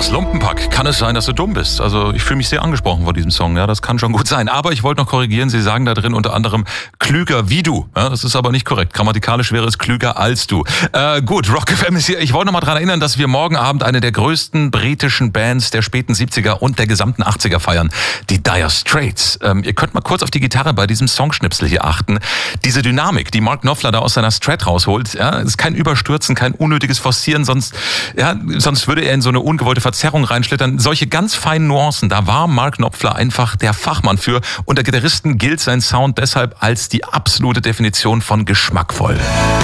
Das Lumpenpack. Kann es sein, dass du dumm bist? Also ich fühle mich sehr angesprochen vor diesem Song. Ja, das kann schon gut sein. Aber ich wollte noch korrigieren. Sie sagen da drin unter anderem klüger wie du. Ja, das ist aber nicht korrekt. Grammatikalisch wäre es klüger als du. Gut, Rock FM ist hier. Ich wollte noch mal daran erinnern, dass wir morgen Abend eine der größten britischen Bands der späten 70er und der gesamten 80er feiern. Die Dire Straits. Ihr könnt mal kurz auf die Gitarre bei diesem Songschnipsel hier achten. Diese Dynamik, die Mark Knopfler da aus seiner Strat rausholt, ja, ist kein Überstürzen, kein unnötiges Forcieren, sonst würde er in so eine ungewollte Verzerrung reinschlittern. Solche ganz feinen Nuancen, da war Mark Knopfler einfach der Fachmann für. Unter Gitarristen gilt sein Sound deshalb als die absolute Definition von geschmackvoll.